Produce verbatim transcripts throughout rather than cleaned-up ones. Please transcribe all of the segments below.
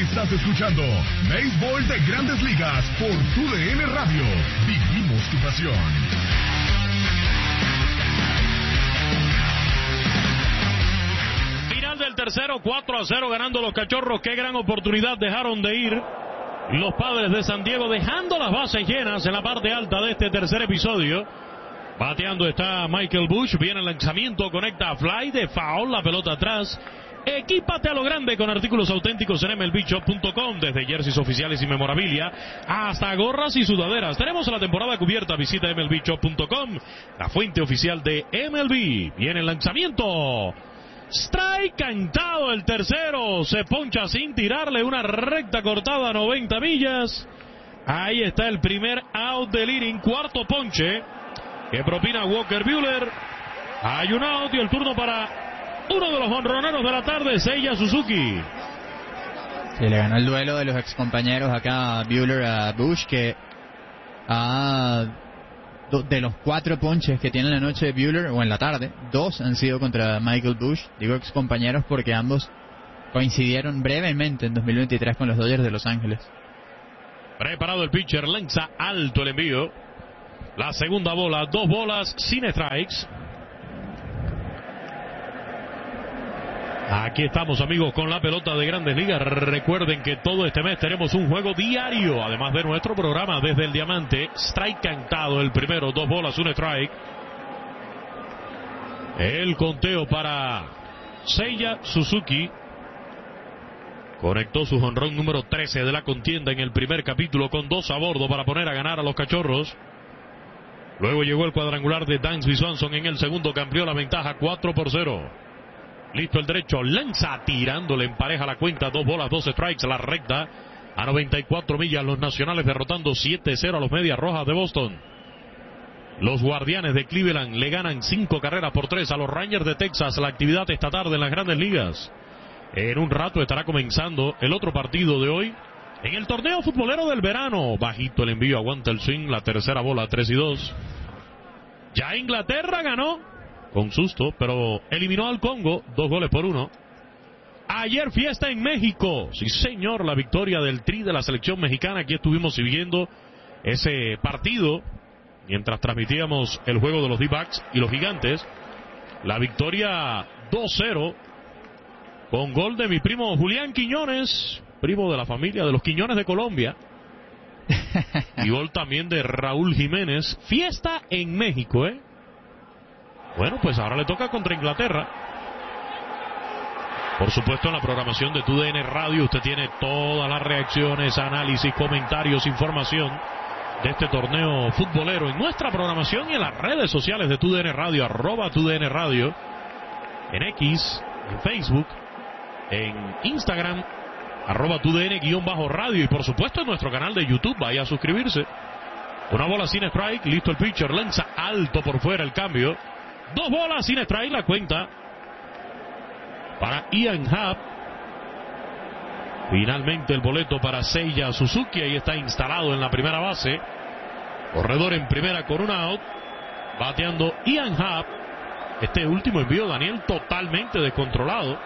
Estás escuchando Béisbol de Grandes Ligas por Tu D N Radio. Vivimos tu pasión. Final del tercero, cuatro a cero ganando los Cachorros. Qué gran oportunidad dejaron de ir los Padres de San Diego, dejando las bases llenas en la parte alta de este tercer episodio. Bateando está Michael Busch, viene el lanzamiento, conecta a fly de foul, la pelota atrás. Equípate a lo grande con artículos auténticos en M L B shop punto com, desde jerseys oficiales y memorabilia hasta gorras y sudaderas. Tenemos la temporada cubierta, visita M L B shop punto com, la fuente oficial de M L B. Viene el lanzamiento. Strike cantado el tercero, se poncha sin tirarle, una recta cortada a noventa millas. Ahí está el primer out del inning, cuarto ponche que propina Walker Buehler. Hay un out y el turno para uno de los jonroneros de la tarde, Seiya Suzuki. Se le ganó el duelo de los excompañeros acá Buehler a Busch, que a, de los cuatro ponches que tiene en la noche Buehler, o en la tarde, dos han sido contra Michael Busch. Digo excompañeros porque ambos coincidieron brevemente en dos mil veintitrés con los Dodgers de Los Ángeles. Preparado el pitcher, lanza alto el envío. La segunda bola, dos bolas sin strikes. Aquí estamos, amigos, con la pelota de Grandes Ligas. Recuerden que todo este mes tenemos un juego diario, además de nuestro programa desde el Diamante. Strike cantado el primero, dos bolas, un strike. El conteo para Seiya Suzuki. Conectó su jonrón número trece de la contienda en el primer capítulo, con dos a bordo para poner a ganar a los Cachorros. Luego llegó el cuadrangular de Dansby Swanson en el segundo, que amplió la ventaja cuatro por cero. Listo el derecho, lanza tirándole en pareja la cuenta, dos bolas, dos strikes, la recta a noventa y cuatro millas. Los Nacionales derrotando siete cero a los Medias Rojas de Boston. Los Guardianes de Cleveland le ganan cinco carreras por tres a los Rangers de Texas. La actividad esta tarde en las Grandes Ligas. En un rato estará comenzando el otro partido de hoy en el torneo futbolero del verano. Bajito el envío, aguanta el swing, la tercera bola, tres y dos. Ya Inglaterra ganó con susto, pero eliminó al Congo, dos goles por uno. Ayer fiesta en México. Sí, señor, la victoria del Tri de la selección mexicana. Aquí estuvimos siguiendo ese partido mientras transmitíamos el juego de los D-backs y los Gigantes. La victoria dos cero con gol de mi primo Julián Quiñones, primo de la familia de los Quiñones de Colombia. Y gol también de Raúl Jiménez. Fiesta en México, ¿eh? Bueno, pues ahora le toca contra Inglaterra. Por supuesto, en la programación de Tu D N Radio usted tiene todas las reacciones, análisis, comentarios, información de este torneo futbolero en nuestra programación y en las redes sociales de Tu D N Radio, arroba Tu D N Radio, en X, en Facebook, en Instagram, arroba Tu D N guión bajo radio, y por supuesto en nuestro canal de YouTube. Vaya a suscribirse. Una bola sin strike, listo el pitcher, lanza alto por fuera el cambio. Dos bolas sin strike, la cuenta para Ian Happ. Finalmente el boleto para Seiya Suzuki. Ahí está instalado en la primera base. Corredor en primera con un out. Bateando Ian Happ. Este último envío, Daniel, totalmente descontrolado.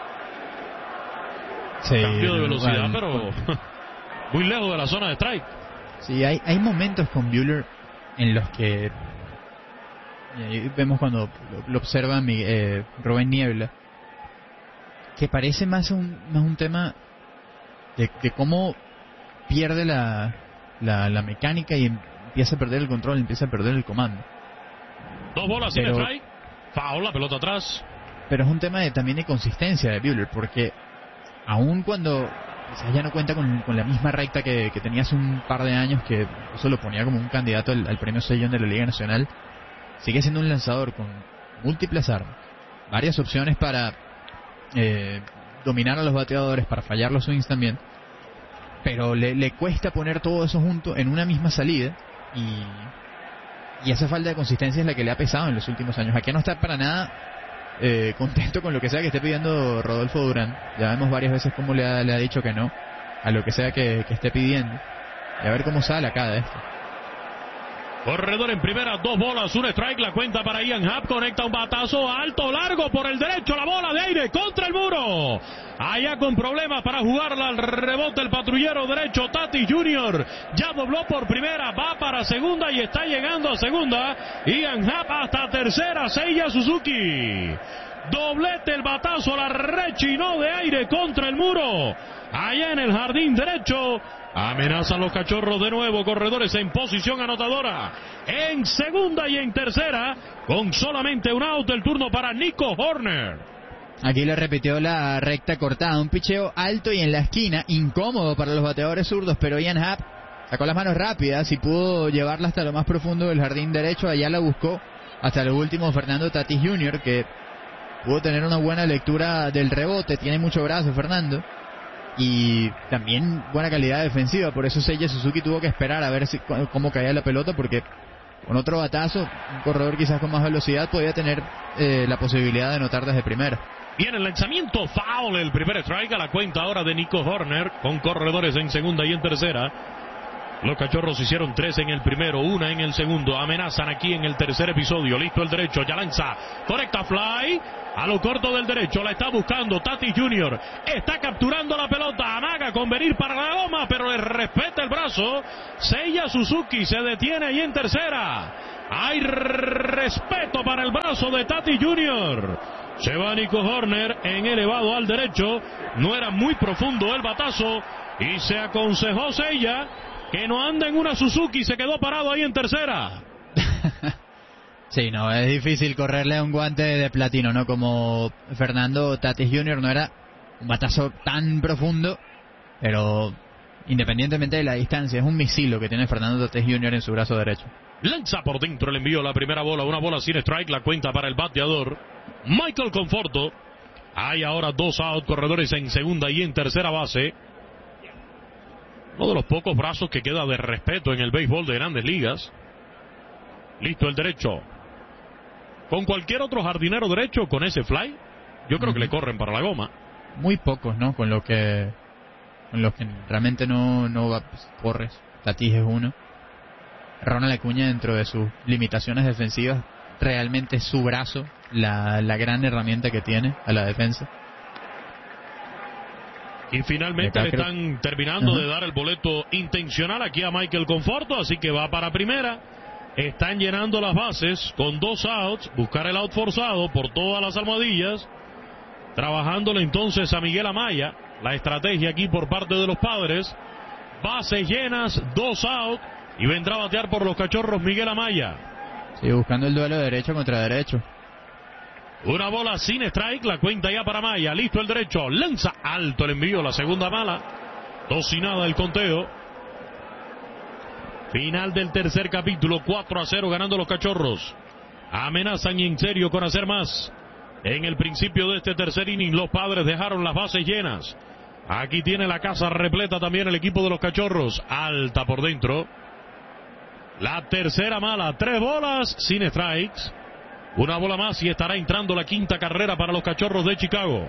Sí, Cambio de velocidad, bueno, pero muy lejos de la zona de strike. Sí, hay, hay momentos con Buehler en los que y ahí vemos cuando lo, lo observa mi, eh, Rubén Niebla, que parece más un, más un tema de, de cómo pierde la, la, la mecánica y empieza a perder el control, empieza a perder el comando. Dos bolas sin strike, foul, la pelota atrás. Pero es un tema de, también de consistencia de Buehler, porque aun cuando quizás ya no cuenta con, con la misma recta que, que tenía hace un par de años, que eso lo ponía como un candidato al, al premio Sellón de la Liga Nacional, sigue siendo un lanzador con múltiples armas, varias opciones para eh, dominar a los bateadores, para fallar los swings también, pero le, le cuesta poner todo eso junto en una misma salida, y, y esa falta de consistencia es la que le ha pesado en los últimos años. Aquí no está para nada eh, contento con lo que sea que esté pidiendo Rodolfo Durán. Ya vemos varias veces cómo le ha, le ha dicho que no a lo que sea que, que esté pidiendo, y a ver cómo sale acá de esto. Corredor en primera, dos bolas, un strike, la cuenta para Ian Happ, conecta un batazo alto, largo por el derecho, la bola de aire contra el muro. Allá con problemas para jugarla al rebote el patrullero derecho, Tatis junior Ya dobló por primera, va para segunda y está llegando a segunda. Ian Happ hasta tercera, Seiya Suzuki. Doblete el batazo, la rechinó de aire contra el muro. Allá en el jardín derecho. Amenazan los Cachorros de nuevo, corredores en posición anotadora. En segunda y en tercera, con solamente un out, el turno para Nico Hoerner. Aquí le repitió la recta cortada, un picheo alto y en la esquina, incómodo para los bateadores zurdos, pero Ian Happ sacó las manos rápidas y pudo llevarla hasta lo más profundo del jardín derecho. Allá la buscó hasta lo último Fernando Tatis junior, que pudo tener una buena lectura del rebote. Tiene mucho brazo Fernando y también buena calidad defensiva, por eso Seiya Suzuki tuvo que esperar a ver si, cómo caía la pelota, porque con otro batazo, un corredor quizás con más velocidad podía tener eh, la posibilidad de anotar desde primera. Bien, el lanzamiento foul, el primer strike a la cuenta ahora de Nico Hoerner, con corredores en segunda y en tercera. Los Cachorros hicieron tres en el primero, una en el segundo. Amenazan aquí en el tercer episodio. Listo el derecho, ya lanza, conecta fly a lo corto del derecho, la está buscando Tatis junior Está capturando la pelota, amaga con venir para la goma, pero le respeta el brazo. Seiya Suzuki se detiene ahí en tercera. Hay respeto para el brazo de Tatis junior Se va Nico Hoerner en elevado al derecho. No era muy profundo el batazo y se aconsejó Seiya que no anda en una Suzuki, se quedó parado ahí en tercera. Sí, no, es difícil correrle a un guante de platino, ¿no? Como Fernando Tatis junior no era un batazo tan profundo, pero independientemente de la distancia, es un misil lo que tiene Fernando Tatis junior en su brazo derecho. Lanza por dentro el envío, la primera bola, una bola sin strike, la cuenta para el bateador Michael Conforto. Hay ahora dos out, corredores en segunda y en tercera base. Uno de los pocos brazos que queda de respeto en el béisbol de Grandes Ligas. Listo el derecho. Con cualquier otro jardinero derecho, con ese fly, yo creo uh-huh. que le corren para la goma. Muy pocos, ¿no? Con lo que con los que realmente no, no va, pues, corres. Tatis es uno. Ronald Acuña, dentro de sus limitaciones defensivas, realmente es su brazo la, la gran herramienta que tiene a la defensa. Y finalmente le están creo... terminando uh-huh. de dar el boleto intencional aquí a Michael Conforto, así que va para primera. Están llenando las bases con dos outs, buscar el out forzado por todas las almohadillas. Trabajándole entonces a Miguel Amaya, la estrategia aquí por parte de los Padres. Bases llenas, dos outs, y vendrá a batear por los Cachorros Miguel Amaya. Sí, buscando el duelo derecho contra derecho. Una bola sin strike, la cuenta ya para Amaya. Listo el derecho, lanza alto el envío, la segunda mala. Dos y nada el conteo. Final del tercer capítulo, cuatro a cero ganando los Cachorros. Amenazan y en serio con hacer más. En el principio de este tercer inning, los Padres dejaron las bases llenas. Aquí tiene la casa repleta también el equipo de los Cachorros. Alta por dentro. La tercera mala, tres bolas sin strikes. Una bola más y estará entrando la quinta carrera para los Cachorros de Chicago.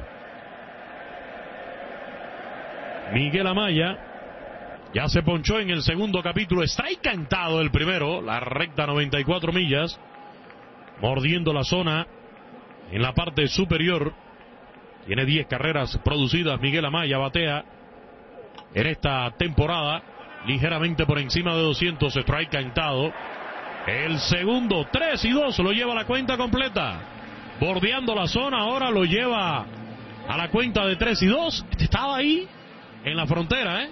Miguel Amaya ya se ponchó en el segundo capítulo. Está encantado el primero. La recta noventa y cuatro millas. Mordiendo la zona en la parte superior. Tiene diez carreras producidas. Miguel Amaya batea en esta temporada ligeramente por encima de doscientos. Strike cantado. El segundo, tres y dos, lo lleva a la cuenta completa. Bordeando la zona, ahora lo lleva a la cuenta de tres y dos. Este estaba ahí en la frontera, ¿eh?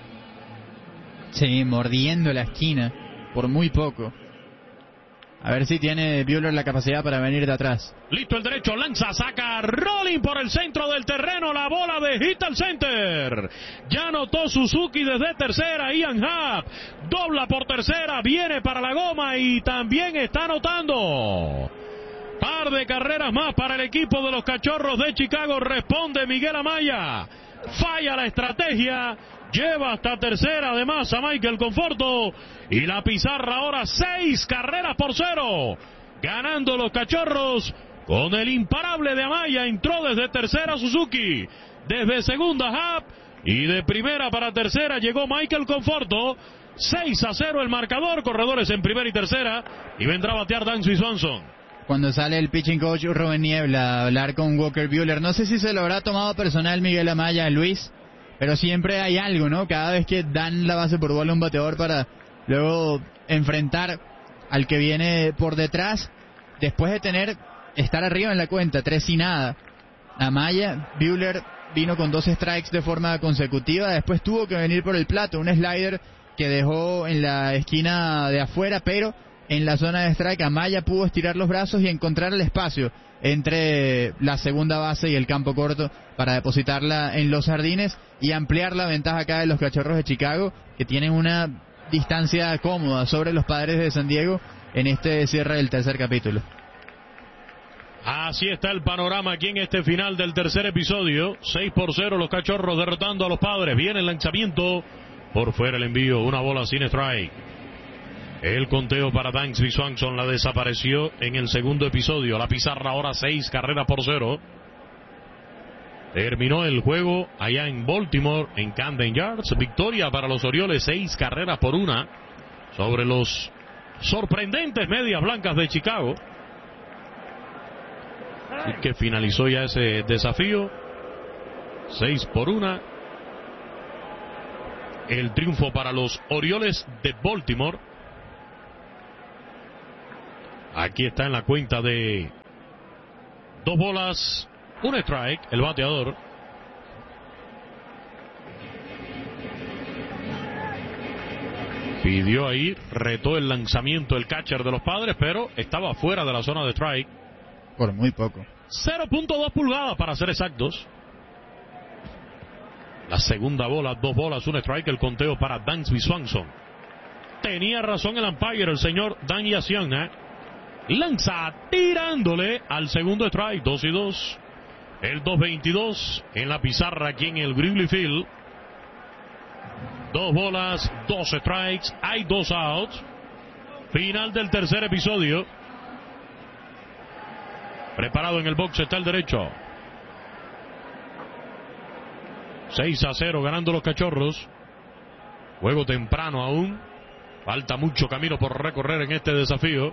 Sí, mordiendo la esquina por muy poco. A ver si tiene Buehler la capacidad para venir de atrás. Listo el derecho, lanza, saca, rolling por el centro del terreno, la bola de hit al center. Ya anotó Suzuki desde tercera, Ian Happ dobla por tercera, viene para la goma y también está anotando. Par de carreras más para el equipo de los Cachorros de Chicago, responde Miguel Amaya. Falla la estrategia. Lleva hasta tercera además a Michael Conforto. Y la pizarra ahora seis carreras por cero. Ganando los Cachorros con el imparable de Amaya. Entró desde tercera Suzuki. Desde segunda Happ. Y de primera para tercera llegó Michael Conforto. seis a cero el marcador, corredores en primera y tercera, y vendrá a batear Dansby Swanson. Cuando sale el pitching coach Rubén Niebla a hablar con Walker Buehler, no sé si se lo habrá tomado personal Miguel Amaya, Luis, pero siempre hay algo, ¿no? Cada vez que dan la base por bola a un bateador para luego enfrentar al que viene por detrás, después de tener estar arriba en la cuenta, tres y nada. Amaya, Buehler vino con dos strikes de forma consecutiva, después tuvo que venir por el plato, un slider que dejó en la esquina de afuera, pero en la zona de strike Amaya pudo estirar los brazos y encontrar el espacio entre la segunda base y el campo corto para depositarla en los jardines y ampliar la ventaja acá de los Cachorros de Chicago, que tienen una distancia cómoda sobre los Padres de San Diego en este cierre del tercer capítulo. Así está el panorama aquí en este final del tercer episodio. seis por cero los Cachorros derrotando a los Padres. Viene el lanzamiento, por fuera el envío, una bola sin strike. El conteo para Dansby Swanson la desapareció en el segundo episodio. La pizarra ahora seis carreras por cero. Terminó el juego allá en Baltimore, en Camden Yards. Victoria para los Orioles, seis carreras por una sobre los sorprendentes Medias Blancas de Chicago. Así que finalizó ya ese desafío. seis por una. El triunfo para los Orioles de Baltimore. Aquí está en la cuenta de dos bolas, un strike, el bateador. Pidió ahí, retó el lanzamiento el catcher de los Padres, pero estaba fuera de la zona de strike. Por muy poco. cero punto dos pulgadas para ser exactos. La segunda bola, dos bolas, un strike, el conteo para Dansby Swanson. Tenía razón el umpire, el señor Dan Yasiana. Lanza tirándole al segundo strike, dos y dos. El dos veintidós en la pizarra aquí en el Wrigley Field. Dos bolas, dos strikes, hay dos outs. Final del tercer episodio. Preparado en el box está el derecho. seis a cero ganando los Cachorros. Juego temprano aún. Falta mucho camino por recorrer en este desafío.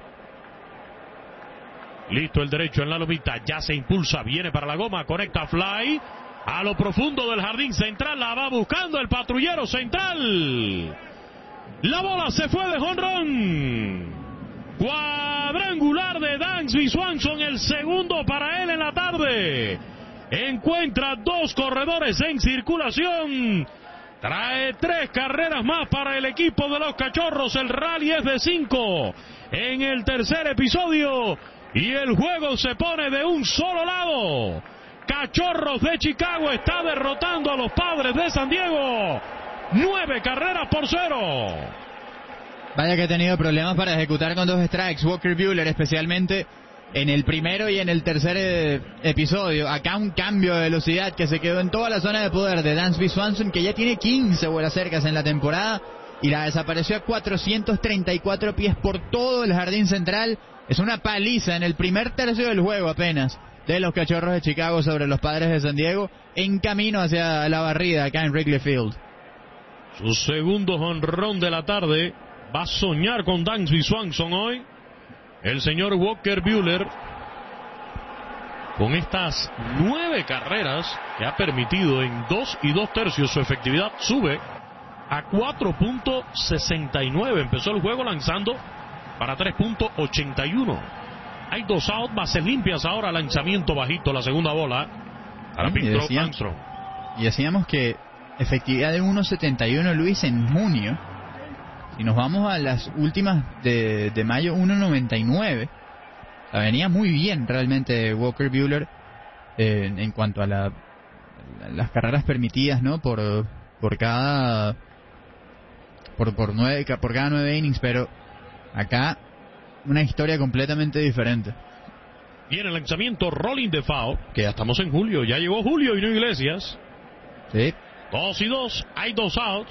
Listo el derecho en la lomita, ya se impulsa, viene para la goma, conecta fly a lo profundo del jardín central, la va buscando el patrullero central. La bola se fue de jonrón. Cuadrangular de Dansby Swanson, el segundo para él en la tarde. Encuentra dos corredores en circulación. Trae tres carreras más para el equipo de los Cachorros. El rally es de cinco en el tercer episodio. Y el juego se pone de un solo lado. Cachorros de Chicago está derrotando a los Padres de San Diego. Nueve carreras por cero. Vaya que ha tenido problemas para ejecutar con dos strikes Walker Buehler, especialmente en el primero y en el tercer eh, episodio. Acá un cambio de velocidad que se quedó en toda la zona de poder de Dansby Swanson, que ya tiene quince vuelas cercas en la temporada y la desapareció a cuatrocientos treinta y cuatro pies por todo el jardín central. Es una paliza en el primer tercio del juego apenas de los Cachorros de Chicago sobre los Padres de San Diego, en camino hacia la barrida acá en Wrigley Field. Su segundo jonrón de la tarde. Va a soñar con Dansby Swanson hoy el señor Walker Buehler, con estas nueve carreras que ha permitido en dos y dos tercios. Su efectividad sube a cuatro punto sesenta y nueve. Empezó el juego lanzando para tres punto ochenta y uno. Hay dos outs, bases limpias ahora, lanzamiento bajito, la segunda bola para Pete Crow Armstrong. Y decíamos que efectividad de uno setenta y uno, Luis, en junio. Si nos vamos a las últimas de, de mayo, uno noventa y nueve. O sea, venía muy bien realmente Walker Buehler eh, en cuanto a la, las carreras permitidas, ¿no? Por por cada por por nueve por cada nueve innings, pero acá una historia completamente diferente. Viene el lanzamiento, rolling de foul, que ya estamos en julio, ya llegó Julio y no Iglesias. Sí. Dos y dos, hay dos outs.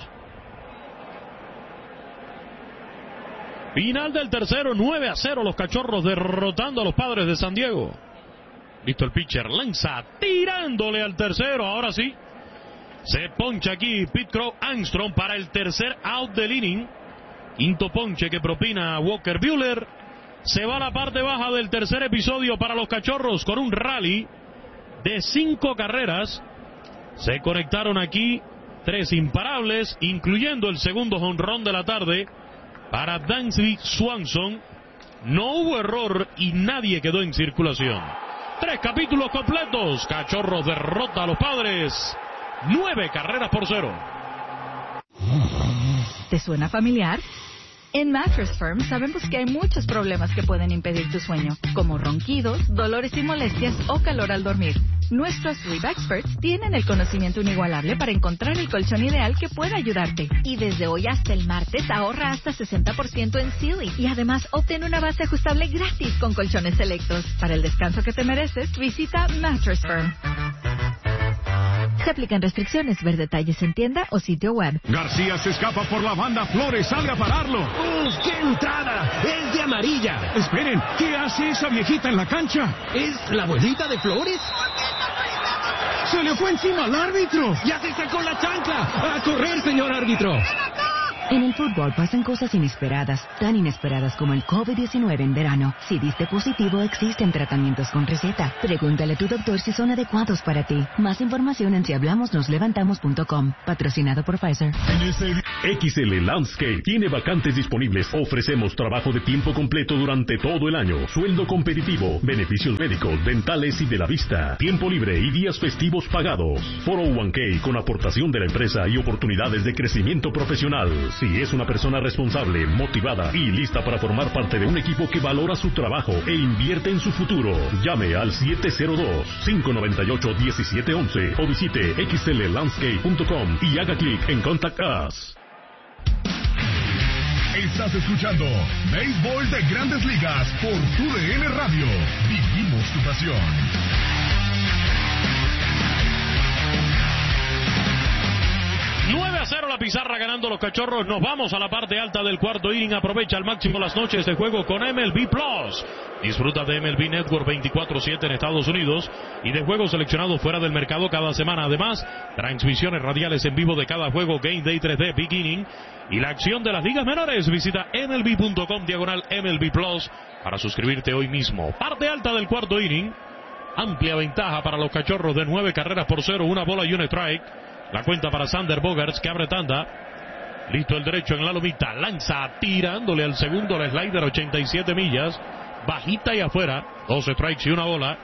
Final del tercero, nueve a cero, los Cachorros derrotando a los Padres de San Diego. Listo el pitcher, lanza tirándole al tercero, ahora sí. Se poncha aquí Pete Crow Armstrong para el tercer out del inning. Quinto ponche que propina Walker Buehler. Se va a la parte baja del tercer episodio para los Cachorros con un rally de cinco carreras. Se conectaron aquí tres imparables, incluyendo el segundo jonrón de la tarde para Dansby Swanson. No hubo error y nadie quedó en circulación. Tres capítulos completos. Cachorros derrota a los Padres. Nueve carreras por cero. ¿Te suena familiar? En Mattress Firm sabemos que hay muchos problemas que pueden impedir tu sueño, como ronquidos, dolores y molestias o calor al dormir. Nuestros Sleep Experts tienen el conocimiento inigualable para encontrar el colchón ideal que pueda ayudarte. Y desde hoy hasta el martes ahorra hasta sesenta por ciento en Sealy y además obtén una base ajustable gratis con colchones selectos. Para el descanso que te mereces, visita Mattress Firm. Se aplican restricciones. Ver detalles en tienda o sitio web. García se escapa por la banda. Flores sale a pararlo. ¡Uf, qué entrada! ¡Es de amarilla! Esperen, ¿qué hace esa viejita en la cancha? ¿Es la abuelita de Flores? ¡Se le fue encima al árbitro! ¡Ya se sacó la chancla! ¡A correr, señor árbitro! En el fútbol pasan cosas inesperadas, tan inesperadas como el COVID diecinueve en verano. Si diste positivo, existen tratamientos con receta. Pregúntale a tu doctor si son adecuados para ti. Más información en si hablamos nos levantamos punto com. Patrocinado por Pfizer. X L Landscape tiene vacantes disponibles. Ofrecemos trabajo de tiempo completo durante todo el año. Sueldo competitivo, beneficios médicos, dentales y de la vista. Tiempo libre y días festivos pagados. cuatro oh uno K con aportación de la empresa y oportunidades de crecimiento profesional. Si es una persona responsable, motivada y lista para formar parte de un equipo que valora su trabajo e invierte en su futuro, llame al siete cero dos, cinco nueve ocho, uno siete uno uno o visite x l landscape punto com y haga clic en Contact Us. Estás escuchando Béisbol de Grandes Ligas por Tu D N Radio. Vivimos tu pasión. nueve a cero la pizarra ganando los Cachorros. Nos vamos a la parte alta del cuarto inning. Aprovecha al máximo las noches de juego con M L B Plus. Disfruta de M L B Network veinticuatro siete en Estados Unidos y de juegos seleccionados fuera del mercado cada semana. Además, transmisiones radiales en vivo de cada juego, Game Day tres D, Big Inning y la acción de las ligas menores. Visita M L B punto com diagonal M L B Plus para suscribirte hoy mismo. Parte alta del cuarto inning. Amplia ventaja para los Cachorros de nueve carreras por cero, una bola y un strike. La cuenta para Sander Bogaerts, que abre tanda. Listo el derecho en la lomita. Lanza tirándole al segundo el slider, ochenta y siete millas. Bajita y afuera. Dos strikes y una bola.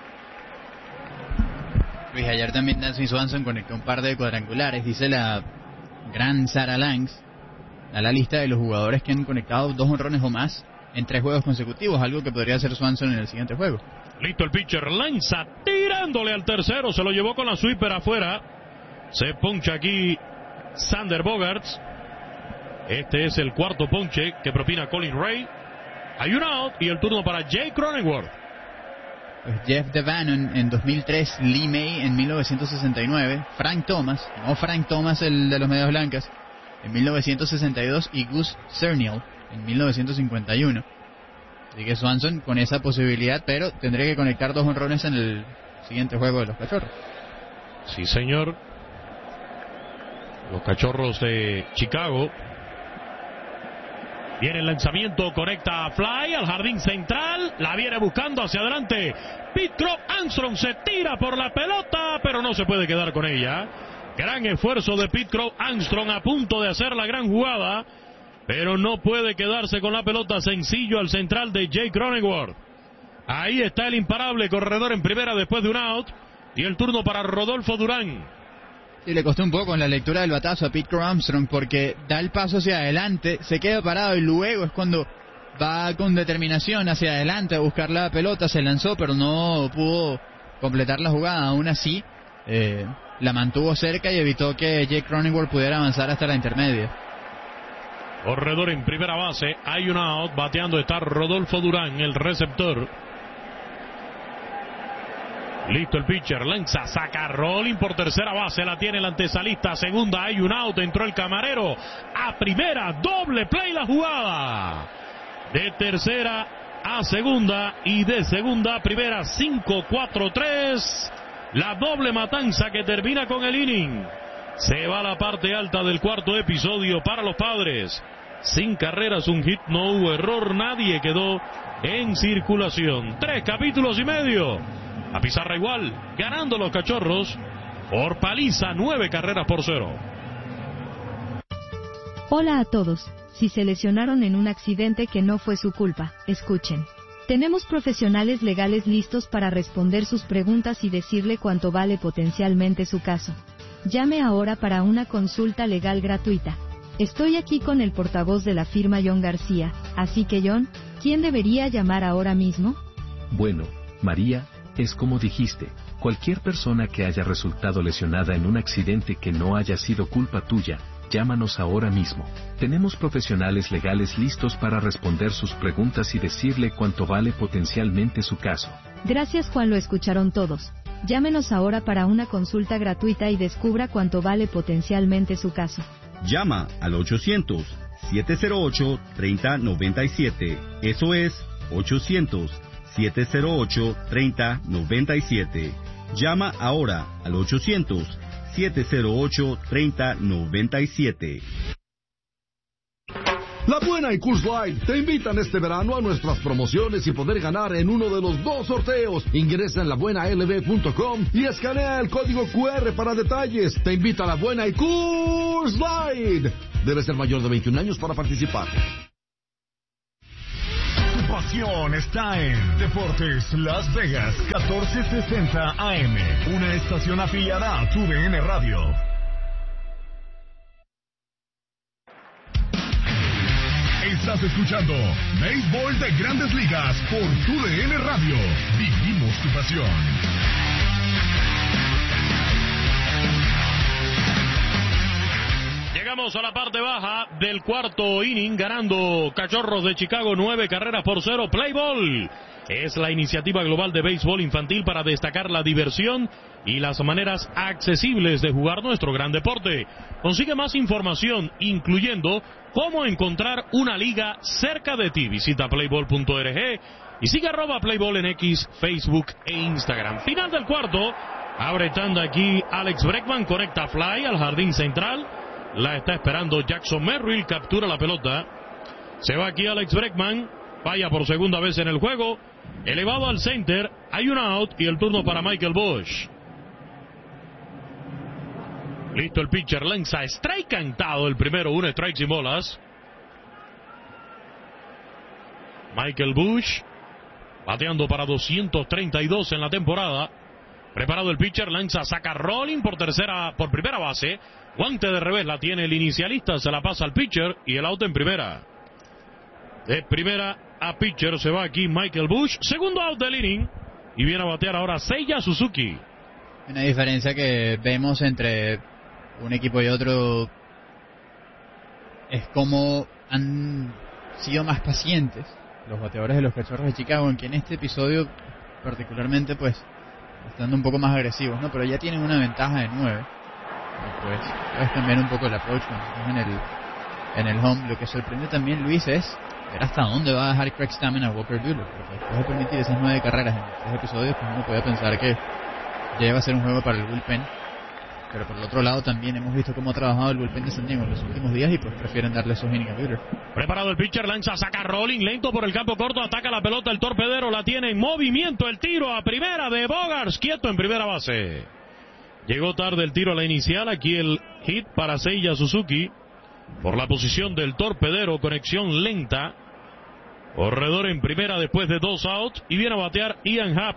Luis, ayer también Dansby Swanson conectó un par de cuadrangulares. Dice la gran Sarah Langs a la lista de los jugadores que han conectado dos honrones o más en tres juegos consecutivos. Algo que podría hacer Swanson en el siguiente juego. Listo el pitcher. Lanza tirándole al tercero. Se lo llevó con la sweeper afuera. Se poncha aquí Sander Bogaerts. Este es el cuarto ponche que propina Colin Ray. Hay un out y el turno para Jay Cronenworth. Pues Jeff Devannon en dos mil tres, Lee May en mil novecientos sesenta y nueve, Frank Thomas, no Frank Thomas el de los Medias Blancas, en mil novecientos sesenta y dos y Gus Cerniel en mil novecientos cincuenta y uno. Así que Swanson con esa posibilidad, pero tendría que conectar dos honrones en el siguiente juego de los Cachorros. Sí, señor. Los Cachorros de Chicago. Viene el lanzamiento, conecta a fly al jardín central. La viene buscando hacia adelante. Pete Crow Armstrong se tira por la pelota, pero no se puede quedar con ella. Gran esfuerzo de Pete Crow Armstrong a punto de hacer la gran jugada, pero no puede quedarse con la pelota. Sencillo al central de Jay Cronenworth. Ahí está el imparable corredor en primera después de un out. Y el turno para Rodolfo Durán. Sí, le costó un poco en la lectura del batazo a Pete Crow Armstrong porque da el paso hacia adelante, se queda parado y luego es cuando va con determinación hacia adelante a buscar la pelota. Se lanzó pero no pudo completar la jugada. Aún así eh, la mantuvo cerca y evitó que Jake Cronenworth pudiera avanzar hasta la intermedia. Corredor en primera base, hay un out. Bateando está Rodolfo Durán, el receptor. Listo el pitcher, lanza, saca rolling por tercera base, la tiene el antesalista, segunda, hay un out, entró el camarero, a primera, doble play la jugada, de tercera a segunda y de segunda a primera, cinco cuatro tres, la doble matanza que termina con el inning. Se va a la parte alta del cuarto episodio para los Padres. sin carreras, un hit, no hubo error, nadie quedó en circulación. Tres capítulos y medio. A pizarra igual, ganando los Cachorros por paliza, nueve carreras por cero. Hola a todos. Si se lesionaron en un accidente que no fue su culpa, escuchen. Tenemos profesionales legales listos para responder sus preguntas y decirle cuánto vale potencialmente su caso. Llame ahora para una consulta legal gratuita. Estoy aquí con el portavoz de la firma John García, así que John, ¿quién debería llamar ahora mismo? Bueno, María, es como dijiste, cualquier persona que haya resultado lesionada en un accidente que no haya sido culpa tuya, llámanos ahora mismo. Tenemos profesionales legales listos para responder sus preguntas y decirle cuánto vale potencialmente su caso. Gracias Juan, lo escucharon todos. Llámenos ahora para una consulta gratuita y descubra cuánto vale potencialmente su caso. Llama al ochocientos, siete cero ocho, tres cero nueve siete. Eso es ochocientos, siete cero ocho, tres cero nueve siete. Llama ahora al ochocientos, siete cero ocho, tres cero nueve siete. La Buena y Coors Light te invitan este verano a nuestras promociones y poder ganar en uno de los dos sorteos. Ingresa en la buena l b punto com y escanea el código cu erre para detalles. Te invita a La Buena y Coors Light. Debe ser mayor de veintiún años para participar. Tu pasión está en Deportes Las Vegas, catorce sesenta A M, una estación afiliada a T U D N Radio. Estás escuchando Béisbol de Grandes Ligas por T U D N Radio. Vivimos tu pasión. Llegamos a la parte baja del cuarto inning, ganando Cachorros de Chicago nueve carreras por cero. Play Ball es la iniciativa global de béisbol infantil para destacar la diversión y las maneras accesibles de jugar nuestro gran deporte. Consigue más información, incluyendo cómo encontrar una liga cerca de ti. Visita playball punto org y sigue arroba Playball en X, Facebook e Instagram. Final del cuarto, abre tanda aquí Alex Bregman, conecta fly al jardín central. La está esperando Jackson Merrill, captura la pelota. Se va aquí Alex Bregman, falla por segunda vez en el juego. Elevado al center, hay un out y el turno para Michael Busch. Listo el pitcher, lanza strike cantado el primero, un strike sin bolas. Michael Busch bateando para doscientos treinta y dos en la temporada. Preparado el pitcher, lanza, saca rolling por tercera, por primera base. Guante de revés la tiene el inicialista, se la pasa al pitcher y el out en primera. De primera a pitcher se va aquí Michael Busch, segundo out del inning y viene a batear ahora Seiya Suzuki. Una diferencia que vemos entre un equipo y otro es cómo han sido más pacientes los bateadores de los Cachorros de Chicago, en que en este episodio particularmente pues estando un poco más agresivos, ¿no? Pero ya tienen una ventaja de nueve. Y pues puedes cambiar un poco el approach en el, en el home. Lo que sorprende también, Luis, es ver hasta dónde va a dejar Craig Stammen a Walker Buehler, porque después de permitir esas nueve carreras en tres episodios, pues uno puede pensar que ya iba a ser un juego para el bullpen. Pero por el otro lado también hemos visto cómo ha trabajado el bullpen de San Diego en los últimos días y pues prefieren darle esos innings a Buehler. Preparado el pitcher, lanza, saca rolling, lento por el campo corto, ataca la pelota, el torpedero la tiene en movimiento, el tiro a primera de Bogaerts, quieto en primera base. Llegó tarde el tiro a la inicial, aquí el hit para Seiya Suzuki por la posición del torpedero, conexión lenta. Corredor en primera después de dos outs y viene a batear Ian Happ.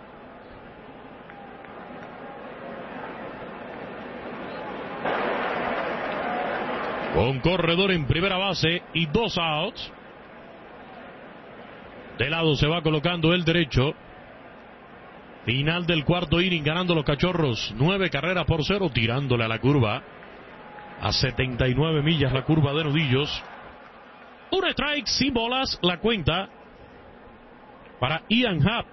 Con corredor en primera base y dos outs. De lado se va colocando el derecho. Final del cuarto inning, ganando los Cachorros nueve carreras por cero, tirándole a la curva. A setenta y nueve millas la curva de Nudillos. Un strike sin bolas, la cuenta para Ian Happ.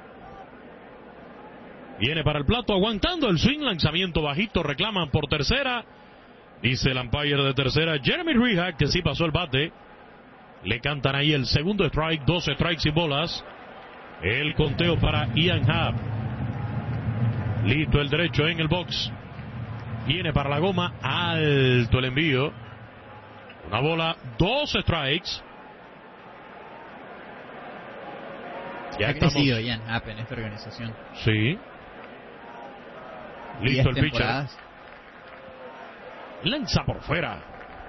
Viene para el plato, aguantando el swing, lanzamiento bajito, reclaman por tercera. Dice el umpire de tercera, Jeremy Rehak, que sí pasó el bate. Le cantan ahí el segundo strike, dos strikes sin bolas. El conteo para Ian Happ. Listo el derecho en el box. Viene para la goma, alto el envío. Una bola, dos strikes. Ya ha crecido Ian Happ en esta organización. Sí. Listo el pitcher. Lanza por fuera.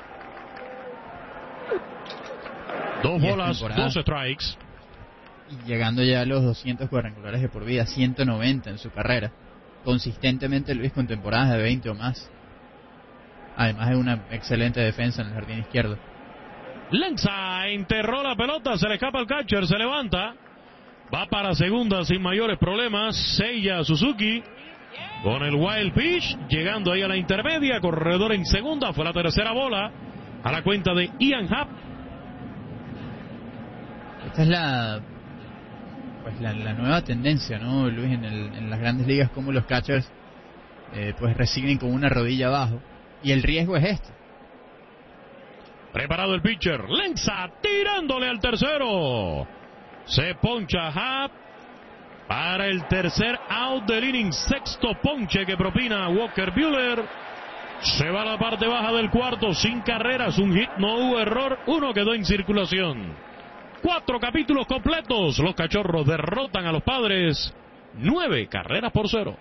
Dos bolas, dos strikes. Y llegando ya a los doscientos cuadrangulares de por vida, ciento noventa en su carrera. Consistentemente Luis con temporadas de veinte o más. Además de una excelente defensa en el jardín izquierdo. Lanza, enterró la pelota, se le escapa el catcher, se levanta. Va para segunda sin mayores problemas. Seiya Suzuki con el wild pitch, llegando ahí a la intermedia, corredor en segunda, fue la tercera bola a la cuenta de Ian Happ. Esta es la pues la, la nueva tendencia, ¿no, Luis? En, el, en las grandes ligas, como los catchers eh, pues reciben con una rodilla abajo, y el riesgo es este. Preparado el pitcher, lanza tirándole al tercero. Se poncha Happ para el tercer out del inning, sexto ponche que propina Walker Buehler. Se va a la parte baja del cuarto, sin carreras, un hit, no hubo error, uno quedó en circulación. Cuatro capítulos completos, los Cachorros derrotan a los Padres, nueve carreras por cero.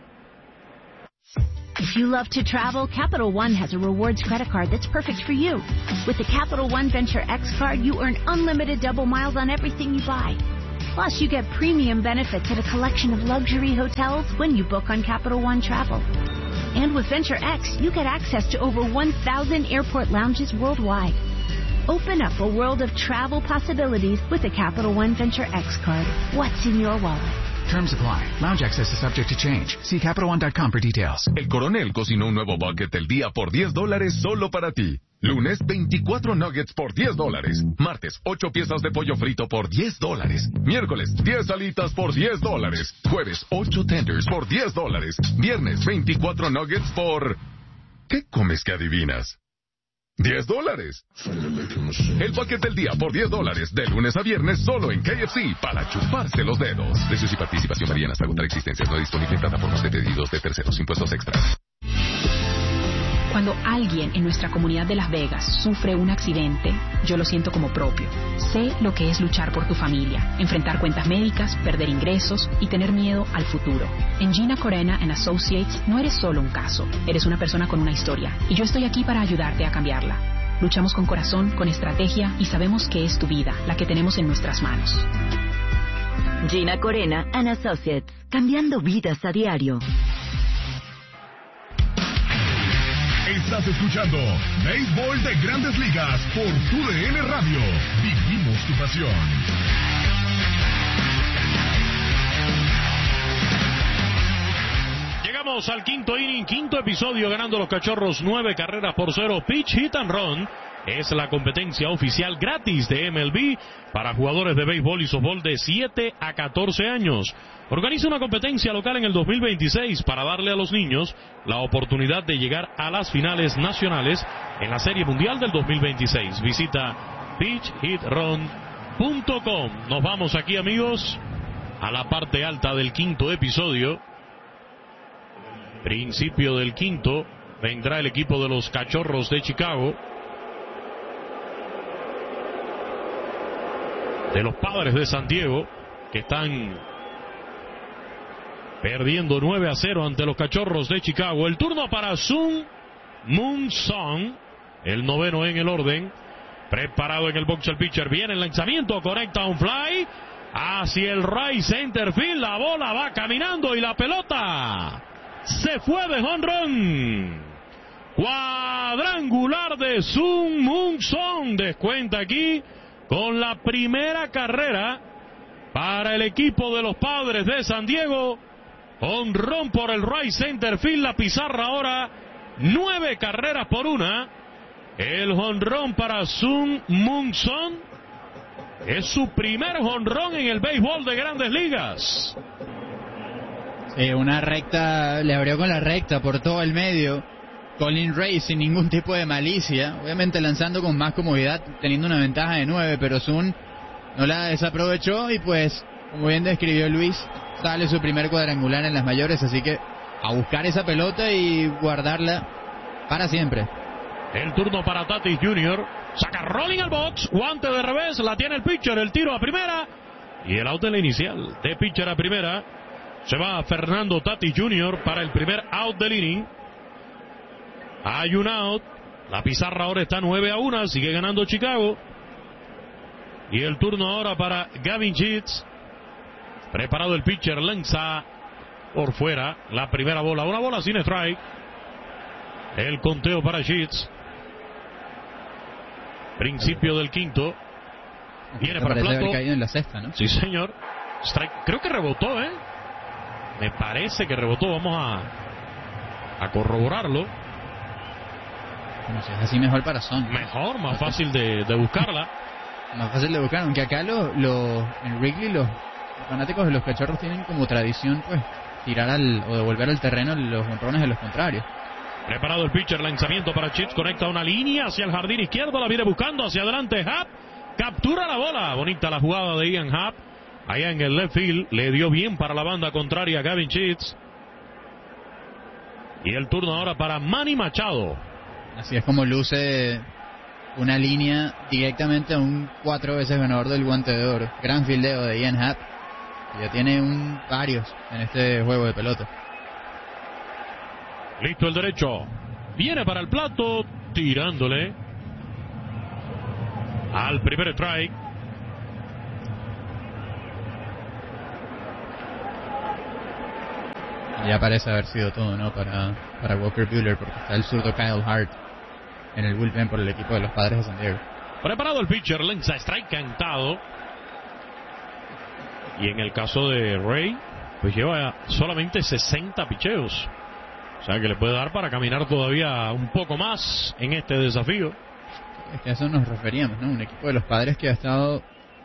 If you love to travel, Capital One has a rewards credit card that's perfect for you. With the Capital One Venture X card, you earn unlimited double miles on everything you buy. Plus, you get premium benefits at a collection of luxury hotels when you book on Capital One Travel. And with Venture X, you get access to over one thousand airport lounges worldwide. Open up a world of travel possibilities with the Capital One Venture X card. What's in your wallet? Terms apply. Lounge access is subject to change. See Capital One dot com for details. El Coronel cocinó un nuevo bucket del día por diez dólares solo para ti. Lunes, veinticuatro nuggets por diez dólares. Martes, ocho piezas de pollo frito por diez dólares. Miércoles, diez alitas por diez dólares. Jueves, ocho tenders por diez dólares. Viernes, veinticuatro nuggets por... ¿Qué comes que adivinas? diez dólares. El paquete del día por diez dólares, de lunes a viernes, solo en K F C, para chuparse los dedos. Precios y participación varían hasta agotar existencias. No disponible en plataformas de pedidos de terceros, impuestos extras. Cuando alguien en nuestra comunidad de Las Vegas sufre un accidente, yo lo siento como propio. Sé lo que es luchar por tu familia, enfrentar cuentas médicas, perder ingresos y tener miedo al futuro. En Gina Corena and Associates no eres solo un caso, eres una persona con una historia, y yo estoy aquí para ayudarte a cambiarla. Luchamos con corazón, con estrategia, y sabemos que es tu vida, la que tenemos en nuestras manos. Gina Corena and Associates, cambiando vidas a diario. Estás escuchando Béisbol de Grandes Ligas por Tu D N Radio. Vivimos tu pasión. Llegamos al quinto inning, quinto episodio, ganando los Cachorros nueve carreras por cero. Pitch Hit and Run es la competencia oficial gratis de M L B para jugadores de béisbol y softball de siete a catorce años. Organiza una competencia local en el dos mil veintiséis para darle a los niños la oportunidad de llegar a las finales nacionales en la Serie Mundial del dos mil veintiséis. Visita pitch hit run punto com. Nos vamos aquí, amigos, a la parte alta del quinto episodio. Principio del quinto, vendrá el equipo de los Cachorros de Chicago, de los Padres de San Diego, que están perdiendo nueve a cero ante los Cachorros de Chicago. El turno para Sung Moon Song, el noveno en el orden. Preparado en el box el pitcher. Viene el lanzamiento, conecta un fly hacia el right center field. La bola va caminando y la pelota se fue de home run. Cuadrangular de Sung Moon Song. Descuenta aquí con la primera carrera para el equipo de los Padres de San Diego. Honrón por el right center field. La pizarra ahora nueve carreras por una. El honrón para Sung Moon Song es su primer honrón en el béisbol de Grandes Ligas. Sí, una recta, le abrió con la recta por todo el medio. Colin Ray sin ningún tipo de malicia, obviamente lanzando con más comodidad, teniendo una ventaja de nueve, pero Sung no la desaprovechó y pues, como bien describió Luis, sale su primer cuadrangular en las mayores, así que a buscar esa pelota y guardarla para siempre. El turno para Tatis junior Saca rolling al box. Guante de revés. La tiene el pitcher. El tiro a primera. Y el out de la inicial. De pitcher a primera. Se va Fernando Tatis junior para el primer out del inning. Hay un out. La pizarra ahora está nueve a uno. Sigue ganando Chicago. Y el turno ahora para Gavin Sheets. Preparado el pitcher. Lanza por fuera. La primera bola. Una bola sin strike. El conteo para Sheets. Principio del quinto. Viene para el plato. Haber caído en la sexta, ¿no? Sí, señor. Strike. Creo que rebotó, ¿eh? Me parece que rebotó. Vamos a, a corroborarlo. Bueno, si es así, mejor para Son. Mejor, más fácil de, de buscarla. Más fácil de buscar. Aunque acá lo, lo, en Wrigley los fanáticos de los Cachorros tienen como tradición, pues, tirar al o devolver al terreno los honrones de los contrarios. Preparado el pitcher, lanzamiento para Sheets, conecta una línea hacia el jardín izquierdo, la viene buscando hacia adelante Happ, captura la bola, bonita la jugada de Ian Happ, allá en el left field, le dio bien para la banda contraria a Gavin Sheets. Y el turno ahora para Manny Machado. Así es como luce una línea directamente a un cuatro veces ganador del Guante de Oro. Gran fildeo de Ian Happ, que ya tiene un varios en este juego de pelota. Listo el derecho. Viene para el plato. Tirándole. Al primer strike. Ya parece haber sido todo, ¿no? Para, para Walker Buehler, porque está el zurdo Kyle Hart en el bullpen por el equipo de los Padres de San Diego. Preparado el pitcher. Lanza strike cantado. Y en el caso de Ray, pues lleva solamente sesenta picheos. O sea que le puede dar para caminar todavía un poco más en este desafío. Es que a eso nos referíamos, ¿no? Un equipo de los Padres que ha estado,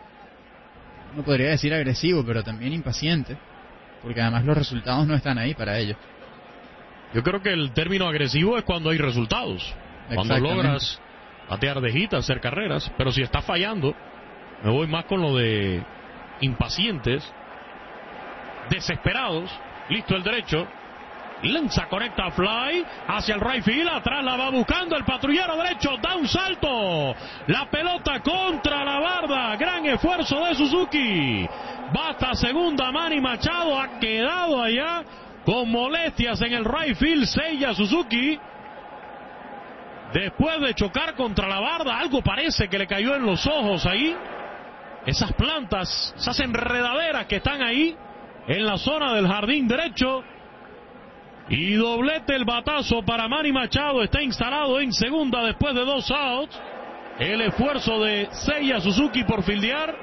no podría decir agresivo, pero también impaciente. Porque además los resultados no están ahí para ellos. Yo creo que el término agresivo es cuando hay resultados. Cuando logras batear de hit, hacer carreras. Pero si está fallando, me voy más con lo de impacientes, desesperados. Listo el derecho. Lanza, conecta fly hacia el right field, atrás la va buscando el patrullero derecho, da un salto, la pelota contra la barda, gran esfuerzo de Suzuki, basta segunda, Manny Machado ha quedado allá con molestias en el right field, Seiya Suzuki, después de chocar contra la barda, algo parece que le cayó en los ojos ahí, esas plantas, esas enredaderas que están ahí, en la zona del jardín derecho. Y doblete el batazo para Manny Machado. Está instalado en segunda después de dos outs. El esfuerzo de Seiya Suzuki por fildear,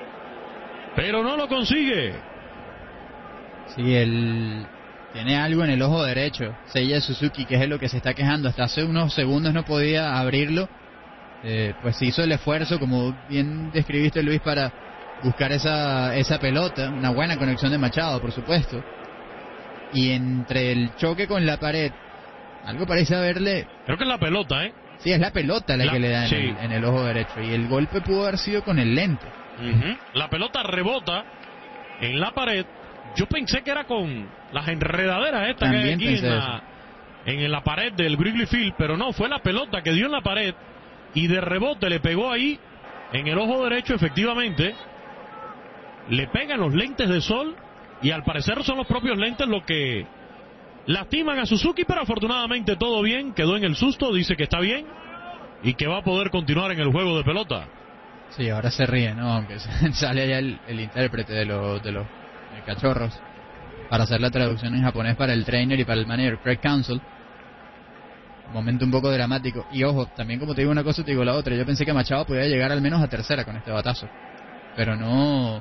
pero no lo consigue. Sí, él tiene algo en el ojo derecho, Seiya Suzuki, que es lo que se está quejando. Hasta hace unos segundos no podía abrirlo. Eh, pues hizo el esfuerzo, como bien describiste, Luis, para buscar esa, esa pelota. Una buena conexión de Machado, por supuesto. Y entre el choque con la pared, algo parece haberle... Creo que es la pelota, ¿eh? Sí, es la pelota la, la que le da en, sí. el, en el ojo derecho. Y el golpe pudo haber sido con el lente. Uh-huh. La pelota rebota en la pared. Yo pensé que era con las enredaderas estas que hay aquí en la, en la pared del Wrigley Field, pero no, fue la pelota que dio en la pared y de rebote le pegó ahí en el ojo derecho, efectivamente. Le pegan los lentes de sol. Y al parecer son los propios lentes los que lastiman a Suzuki, pero afortunadamente todo bien, quedó en el susto, dice que está bien y que va a poder continuar en el juego de pelota. Sí, ahora se ríe, ¿no? Aunque sale allá el, el intérprete de los, de los de Cachorros para hacer la traducción en japonés para el trainer y para el manager Craig Counsell. Momento un poco dramático. Y ojo, también como te digo una cosa, te digo la otra. Yo pensé que Machado podía llegar al menos a tercera con este batazo, pero no...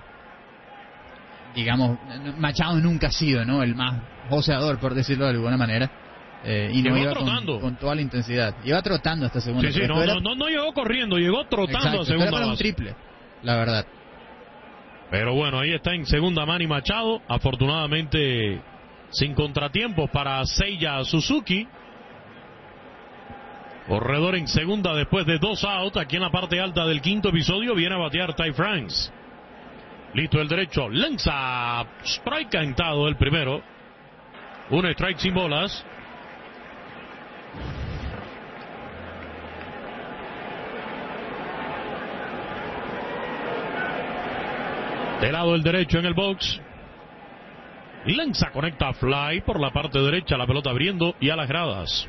Digamos, Machado nunca ha sido, ¿no?, el más joseador, por decirlo de alguna manera. Eh, y no iba con, con toda la intensidad. Iba trotando hasta segunda. Sí, sí, no, era... no, no llegó corriendo, llegó trotando. Exacto, a segunda era para base. un triple, la verdad. Pero bueno, ahí está en segunda Manny Machado. Afortunadamente, sin contratiempos para Seiya Suzuki. Corredor en segunda después de dos outs. Aquí en la parte alta del quinto episodio viene a batear Ty France. Listo el derecho, lanza, strike cantado el primero, un strike sin bolas. Del lado del derecho en el box. Lanza, conecta fly por la parte derecha, la pelota abriendo y a las gradas.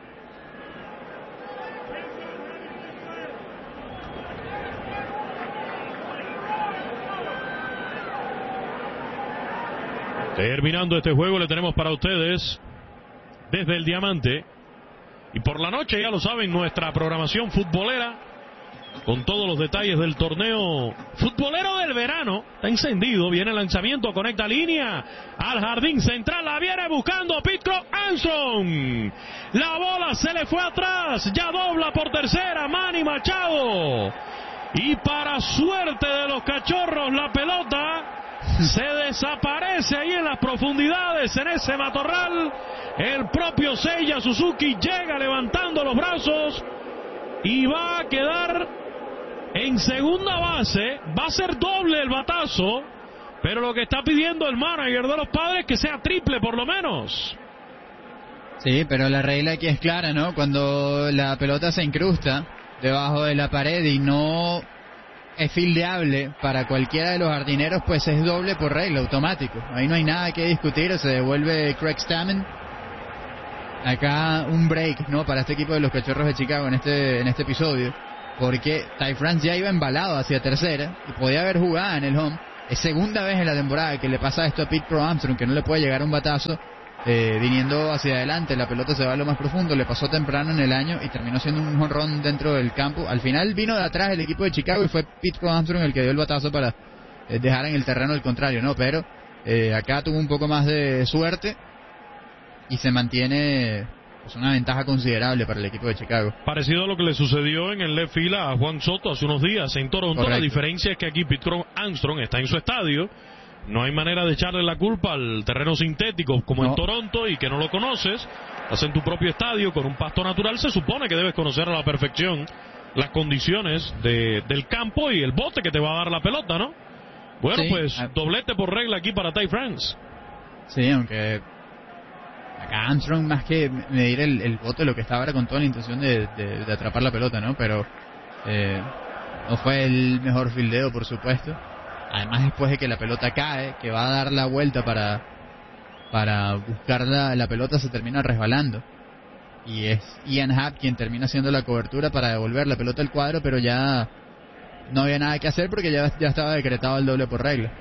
Terminando este juego, le tenemos para ustedes desde el Diamante. Y por la noche, ya lo saben, nuestra programación futbolera con todos los detalles del torneo futbolero del verano. Está encendido, viene el lanzamiento, conecta línea al jardín central, la viene buscando Pete Crow Armstrong. La bola se le fue atrás, ya dobla por tercera Manny Machado. Y para suerte de los Cachorros, la pelota se desaparece ahí en las profundidades, en ese matorral. El propio Seiya Suzuki llega levantando los brazos y va a quedar en segunda base. Va a ser doble el batazo, pero lo que está pidiendo el manager de los Padres es que sea triple por lo menos. Sí, pero la regla aquí es clara, ¿no? Cuando la pelota se incrusta debajo de la pared y no es fildeable para cualquiera de los jardineros, pues es doble por regla, automático. Ahí no hay nada que discutir, se devuelve Craig Stammen. Acá un break, ¿no?, para este equipo de los Cachorros de Chicago en este en este episodio, porque Ty France ya iba embalado hacia tercera y podía haber jugado en el home. Es segunda vez en la temporada que le pasa esto a Pete Crow Armstrong, que no le puede llegar un batazo eh, viniendo hacia adelante, la pelota se va a lo más profundo. Le pasó temprano en el año y terminó siendo un jonrón dentro del campo. Al final vino de atrás el equipo de Chicago y fue Pete Crow Armstrong el que dio el batazo para eh, dejar en el terreno el contrario, ¿no? Pero eh, acá tuvo un poco más de suerte y se mantiene pues una ventaja considerable para el equipo de Chicago. Parecido a lo que le sucedió en el left field a Juan Soto hace unos días en Toronto. Correcto. La diferencia es que aquí Pete Crow Armstrong está en su estadio. No hay manera de echarle la culpa al terreno sintético como no. En Toronto, y que no lo conoces. Estás en tu propio estadio con un pasto natural. Se supone que debes conocer a la perfección las condiciones de, del campo y el bote que te va a dar la pelota, ¿no? Bueno, sí, pues ah. doblete por regla aquí para Ty France. Sí, aunque acá Armstrong, más que medir el, el bote, lo que estaba era con toda la intención de, de, de atrapar la pelota, ¿no? Pero eh, no fue el mejor fildeo, por supuesto. Además, después de que la pelota cae, que va a dar la vuelta para para buscar la, la pelota, se termina resbalando. Y es Ian Happ quien termina haciendo la cobertura para devolver la pelota al cuadro, pero ya no había nada que hacer porque ya, ya estaba decretado el doble por regla.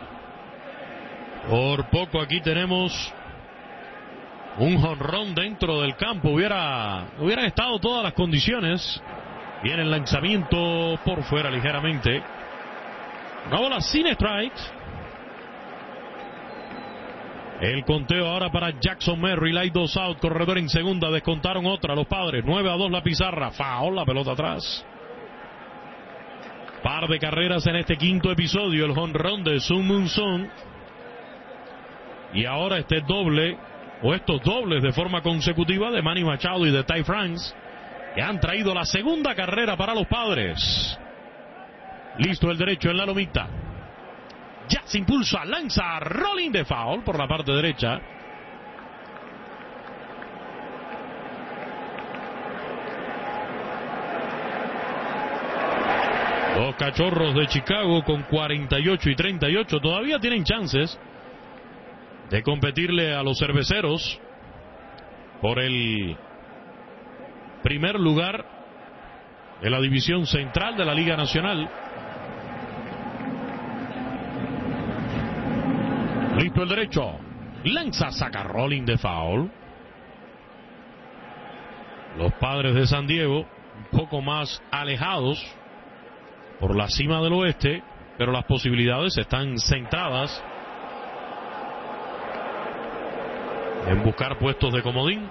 Por poco aquí tenemos un jonrón dentro del campo. Hubiera, hubieran estado todas las condiciones. Viene el lanzamiento por fuera ligeramente. Una bola sin strikes. El conteo ahora para Jackson Merrill. Hay dos out, corredor en segunda. Descontaron otra los Padres. nueve a dos la pizarra. Foul, la pelota atrás. Par de carreras en este quinto episodio. El jonrón de Sun Moon Son. Y ahora este doble, o estos dobles de forma consecutiva de Manny Machado y de Ty France, que han traído la segunda carrera para los Padres. Listo el derecho en la lomita. Ya se impulsa, lanza, rolling de foul por la parte derecha. Los Cachorros de Chicago con cuarenta y ocho y treinta y ocho todavía tienen chances de competirle a los Cerveceros por el primer lugar de la división central de la Liga Nacional. Listo el derecho. Lanza, saca, rolling de foul. Los Padres de San Diego un poco más alejados por la cima del oeste, pero las posibilidades están centradas en buscar puestos de comodín.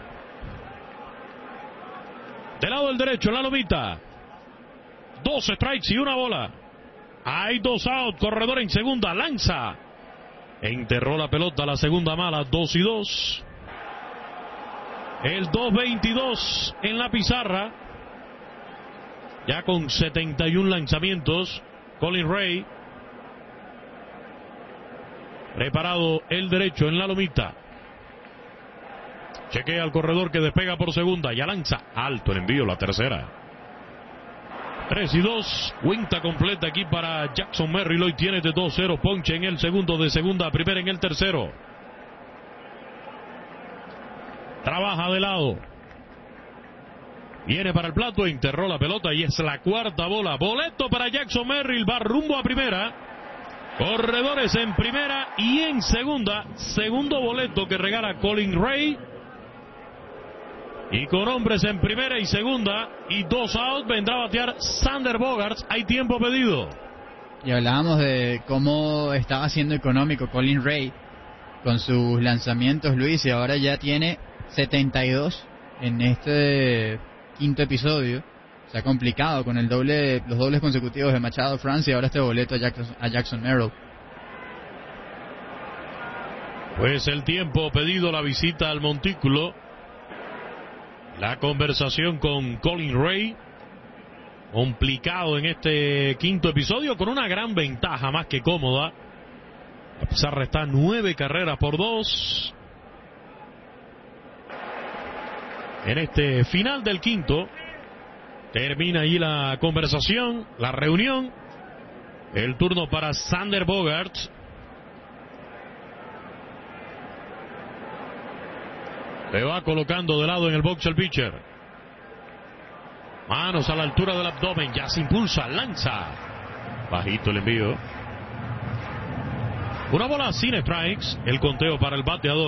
Del lado del derecho, en la lomita. Dos strikes y una bola. Hay dos out, corredor en segunda, lanza. Enterró la pelota, la segunda mala, dos y dos. El dos veintidós en la pizarra. Ya con setenta y uno lanzamientos. Colin Ray. Preparado el derecho en la lomita. Chequea al corredor que despega por segunda. Ya lanza alto el envío, la tercera. tres y dos. Cuenta completa aquí para Jackson Merrill. Hoy tiene de dos cero. Ponche en el segundo, de segunda a primera en el tercero. Trabaja de lado. Viene para el plato, enterró la pelota y es la cuarta bola. Boleto para Jackson Merrill. Va rumbo a primera. Corredores en primera y en segunda. Segundo boleto que regala Colin Ray. Y con hombres en primera y segunda y dos out, vendrá a batear Xander Bogaerts. Hay tiempo pedido. Y hablábamos de cómo estaba siendo económico Colin Ray con sus lanzamientos, Luis, y ahora ya tiene setenta y dos en este quinto episodio. Se ha complicado con el doble, los dobles consecutivos de Machado, Francia, y ahora este boleto a Jackson, a Jackson Merrill. Pues el tiempo pedido, la visita al montículo. La conversación con Colin Ray, complicado en este quinto episodio, con una gran ventaja más que cómoda. A pesar de estar nueve carreras por dos. En este final del quinto, termina ahí la conversación, la reunión. El turno para Xander Bogaerts. Le va colocando de lado en el box el pitcher. Manos a la altura del abdomen. Ya se impulsa. Lanza. Bajito el envío. Una bola sin strikes. El conteo para el bateador.